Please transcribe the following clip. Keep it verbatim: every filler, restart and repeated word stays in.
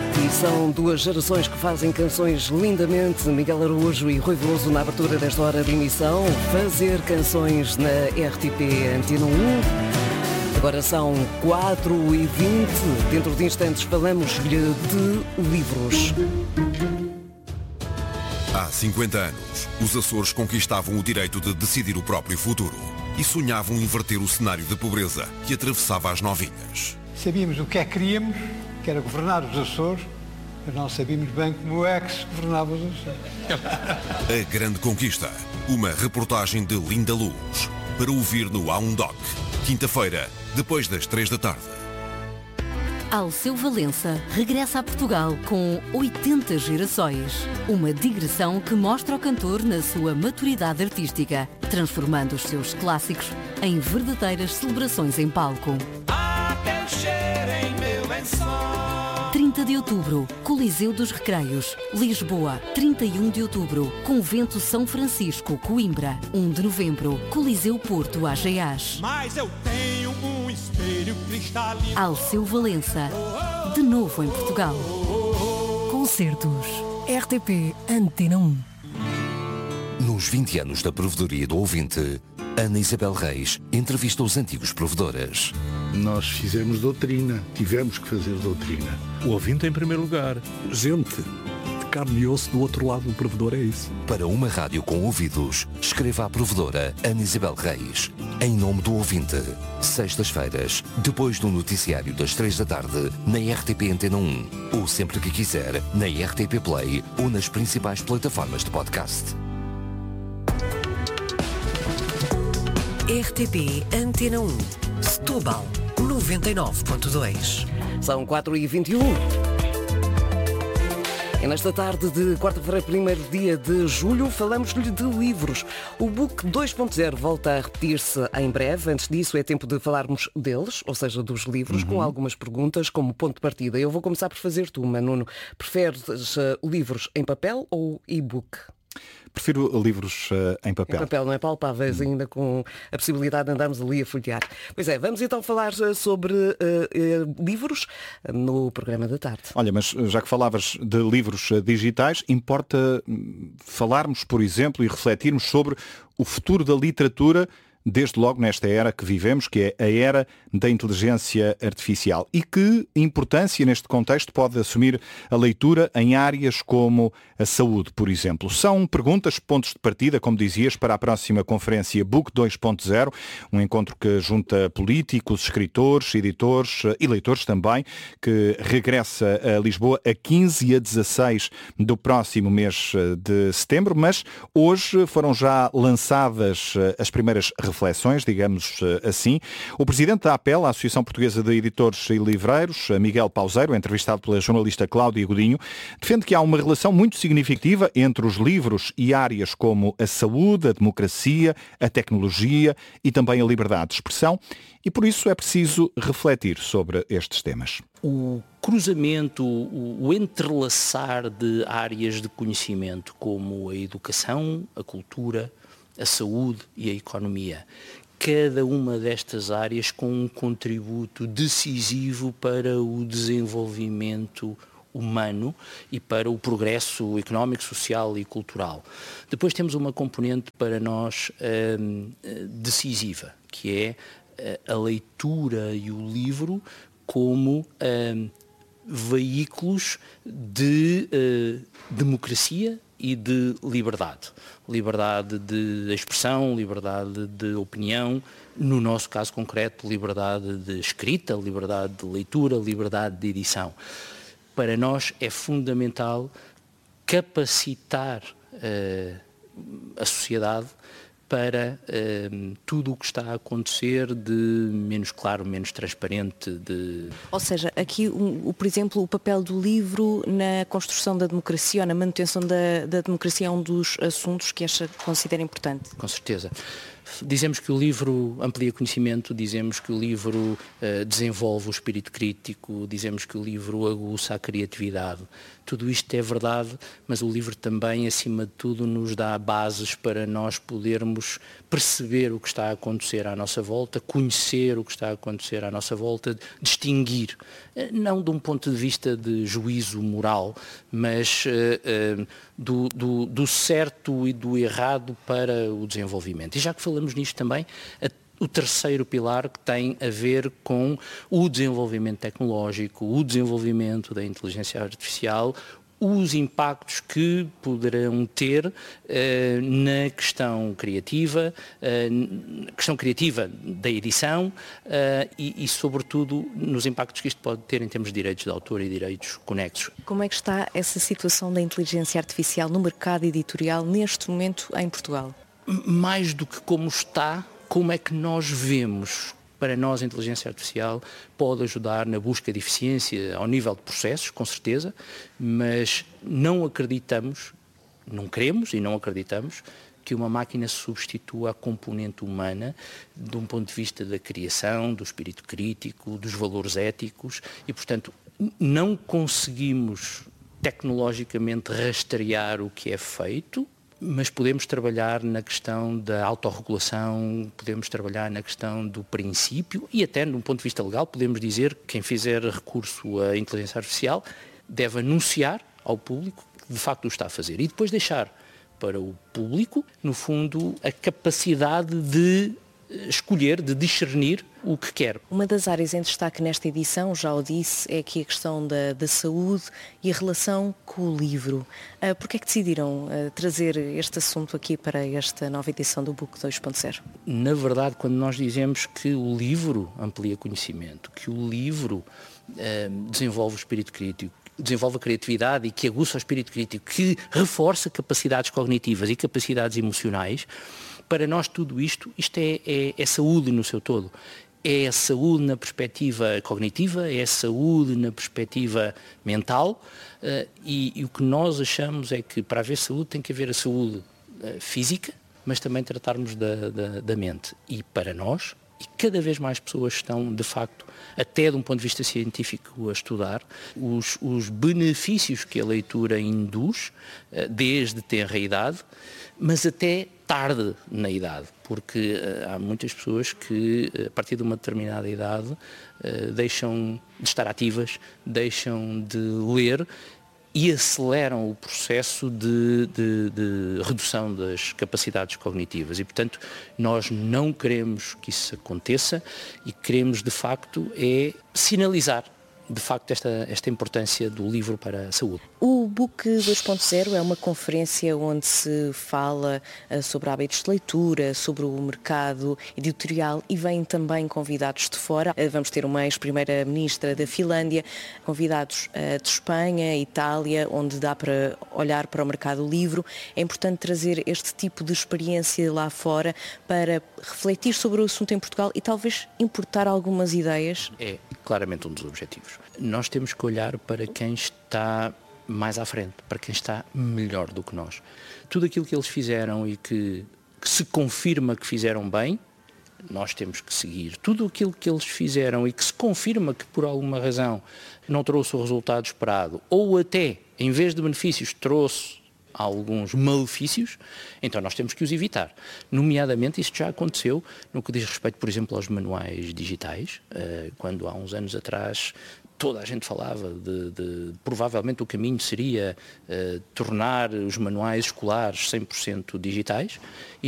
E são duas gerações que fazem canções lindamente. Miguel Araújo e Rui Veloso na abertura desta hora de emissão. Fazer canções na R T P Antena um. Agora são quatro e vinte. Dentro de instantes falamos-lhe de livros. Há cinquenta anos, os Açores conquistavam o direito de decidir o próprio futuro e sonhavam inverter o cenário de pobreza que atravessava as novilhas. Sabíamos o que é que queríamos, que era governar os Açores, mas não sabíamos bem como é que se governava os Açores. A Grande Conquista, uma reportagem de Linda Luz, para ouvir no A um Doc, quinta-feira, depois das três da tarde. Alceu Valença regressa a Portugal com oitenta gerações. Uma digressão que mostra o cantor na sua maturidade artística, transformando os seus clássicos em verdadeiras celebrações em palco. trinta de outubro, Coliseu dos Recreios, Lisboa. trinta e um de outubro, Convento São Francisco, Coimbra. um de novembro, Coliseu Porto, Ageás. Mas eu tenho um espelho cristalino. Alceu Valença, de novo em Portugal. Concertos R T P Antena um. Nos vinte anos da provedoria do ouvinte, Ana Isabel Reis entrevista os antigos provedoras. Nós fizemos doutrina, tivemos que fazer doutrina. O ouvinte em primeiro lugar. Gente de carne e osso do outro lado do provedor, é isso. Para uma rádio com ouvidos, escreva à provedora Ana Isabel Reis. Em nome do ouvinte. Sextas-feiras, depois do noticiário das três da tarde, na R T P Antena um. Ou sempre que quiser, na R T P Play ou nas principais plataformas de podcast. R T P Antena um. Setúbal, noventa e nove ponto dois. São quatro e vinte e um. E nesta tarde de quarta-feira, primeiro dia de julho, falamos-lhe de livros. O Book dois ponto zero volta a repetir-se em breve. Antes disso, é tempo de falarmos deles, ou seja, dos livros, uhum. com algumas perguntas como ponto de partida. Eu vou começar por fazer tu, Manuno. Preferes uh, livros em papel ou e-book? Prefiro livros uh, em papel. Em papel, não é palpáveis, ainda com a possibilidade de andarmos ali a folhear. Pois é, vamos então falar sobre uh, uh, livros no programa da tarde. Olha, mas já que falavas de livros uh, digitais, importa falarmos, por exemplo, e refletirmos sobre o futuro da literatura, desde logo nesta era que vivemos, que é a era da inteligência artificial. E que importância neste contexto pode assumir a leitura em áreas como a saúde, por exemplo? São perguntas, pontos de partida, como dizias, para a próxima conferência Book dois ponto zero, um encontro que junta políticos, escritores, editores e leitores também, que regressa a Lisboa a quinze e a dezasseis do próximo mês de setembro, mas hoje foram já lançadas as primeiras reflexões, digamos assim. O presidente da A P E L, a Associação Portuguesa de Editores e Livreiros, Miguel Pauseiro, entrevistado pela jornalista Cláudia Godinho, defende que há uma relação muito significativa entre os livros e áreas como a saúde, a democracia, a tecnologia e também a liberdade de expressão, e por isso é preciso refletir sobre estes temas. O cruzamento, o, o entrelaçar de áreas de conhecimento como a educação, a cultura, a saúde e a economia. Cada uma destas áreas com um contributo decisivo para o desenvolvimento humano e para o progresso económico, social e cultural. Depois temos uma componente para nós hum, decisiva, que é a leitura e o livro como hum, veículos de uh, democracia e de liberdade. Liberdade de expressão, liberdade de opinião, no nosso caso concreto, liberdade de escrita, liberdade de leitura, liberdade de edição. Para nós é fundamental capacitar uh, a sociedade para uh, tudo o que está a acontecer de menos claro, menos transparente. De... Ou seja, aqui, o, o, por exemplo, o papel do livro na construção da democracia ou na manutenção da, da democracia é um dos assuntos que acha, considera importante. Com certeza. Dizemos que o livro amplia conhecimento, dizemos que o livro uh, desenvolve o espírito crítico, dizemos que o livro aguça a criatividade. Tudo isto é verdade, mas o livro também, acima de tudo, nos dá bases para nós podermos perceber o que está a acontecer à nossa volta, conhecer o que está a acontecer à nossa volta, distinguir, não de um ponto de vista de juízo moral, mas uh, uh, do, do, do certo e do errado para o desenvolvimento. E já que falamos nisto também, a o terceiro pilar, que tem a ver com o desenvolvimento tecnológico, o desenvolvimento da inteligência artificial, os impactos que poderão ter uh, na questão criativa, uh, na questão criativa da edição uh, e, e, sobretudo, nos impactos que isto pode ter em termos de direitos de autor e direitos conexos. Como é que está essa situação da inteligência artificial no mercado editorial neste momento em Portugal? Mais do que como está, como é que nós vemos? Para nós, a inteligência artificial pode ajudar na busca de eficiência ao nível de processos, com certeza, mas não acreditamos, não queremos e não acreditamos que uma máquina substitua a componente humana de um ponto de vista da criação, do espírito crítico, dos valores éticos e, portanto, não conseguimos tecnologicamente rastrear o que é feito, mas podemos trabalhar na questão da autorregulação, podemos trabalhar na questão do princípio e até, num ponto de vista legal, podemos dizer que quem fizer recurso à inteligência artificial deve anunciar ao público que de facto o está a fazer e depois deixar para o público, no fundo, a capacidade de escolher, de discernir o que quer. Uma das áreas em destaque nesta edição, já o disse, é aqui a questão da, da saúde e a relação com o livro. Uh, Por que é que decidiram uh, trazer este assunto aqui para esta nova edição do Book dois ponto zero? Na verdade, quando nós dizemos que o livro amplia conhecimento, que o livro uh, desenvolve o espírito crítico, desenvolve a criatividade e que aguça o espírito crítico, que reforça capacidades cognitivas e capacidades emocionais, para nós tudo isto, isto é, é, é saúde no seu todo. É a saúde na perspectiva cognitiva, é a saúde na perspectiva mental uh, e, e o que nós achamos é que para haver saúde tem que haver a saúde uh, física, mas também tratarmos da, da, da mente. E para nós, e cada vez mais pessoas estão, de facto, até de um ponto de vista científico, a estudar os, os benefícios que a leitura induz, uh, desde tenra idade, mas até tarde na idade, porque uh, há muitas pessoas que, a partir de uma determinada idade, uh, deixam de estar ativas, deixam de ler e aceleram o processo de, de, de redução das capacidades cognitivas. E, portanto, nós não queremos que isso aconteça e queremos, de facto, é sinalizar de facto esta, esta importância do livro para a saúde. O Book dois ponto zero é uma conferência onde se fala uh, sobre hábitos de leitura, sobre o mercado editorial e vêm também convidados de fora. Uh, vamos ter uma ex-primeira-ministra da Finlândia, convidados uh, de Espanha, Itália, onde dá para olhar para o mercado do livro. É importante trazer este tipo de experiência lá fora para refletir sobre o assunto em Portugal e talvez importar algumas ideias. É claramente um dos objetivos. Nós temos que olhar para quem está mais à frente, para quem está melhor do que nós. Tudo aquilo que eles fizeram e que, que se confirma que fizeram bem, nós temos que seguir. Tudo aquilo que eles fizeram e que se confirma que por alguma razão não trouxe o resultado esperado, ou até, em vez de benefícios, trouxe alguns malefícios, então nós temos que os evitar. Nomeadamente, isto já aconteceu no que diz respeito, por exemplo, aos manuais digitais, quando há uns anos atrás toda a gente falava de, de provavelmente o caminho seria uh, tornar os manuais escolares cem por cento digitais.